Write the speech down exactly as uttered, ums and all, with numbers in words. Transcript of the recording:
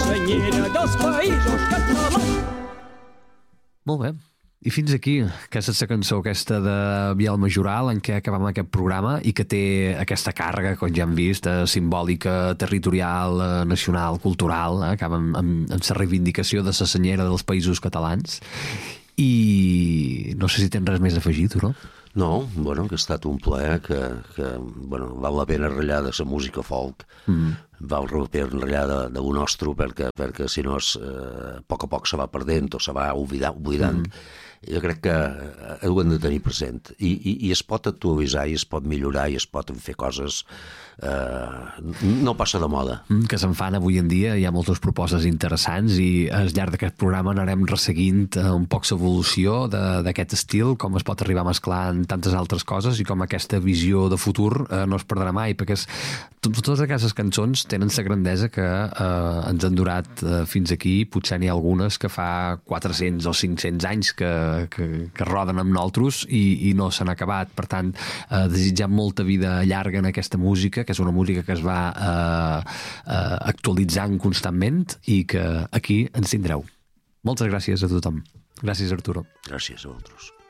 senyera dels països catalans. Molt bé. I fins aquí, aquesta és la cançó aquesta de Biel Majoral en què acabam aquest programa i que té aquesta càrrega, com ja hem vist, eh, simbòlica, territorial, eh, nacional, cultural, eh, acaba amb, amb, amb la reivindicació de la senyera dels països catalans. I no sé si tens res més a afegir, tu, no? No, bueno, que ha estat un plaer, que, que bueno, val la pena ratllar de la música folk, mm. val la pena ratllar de, de un nostre, perquè, perquè si no, es, eh, a poc a poc se va perdent o se va oblidant. oblidant. Mm. Jo crec que ho hem de tenir present. I, i, i es pot actualitzar, i es pot millorar, i es pot fer coses... Eh, no passa de moda. Mm, que se'n fan avui en dia, hi ha moltes propostes interessants i al llarg d'aquest programa anarem resseguint eh, un poc l'evolució d'aquest estil, com es pot arribar a mesclar en tantes altres coses i com aquesta visió de futur eh, no es perdrà mai, perquè és, totes aquestes cançons tenen la grandesa que eh, ens han durat eh, fins aquí. Potser n'hi ha algunes que fa quatre-cents o cinc-cents anys que, que, que roden amb nosaltres i, i no s'han acabat. Per tant, eh, desitjam molta vida llarga en aquesta música, que és una música que es va eh, eh, actualitzant constantment i que aquí ens tindreu. Moltes gràcies a tothom. Gràcies, Arturo. Gràcies a vosaltres.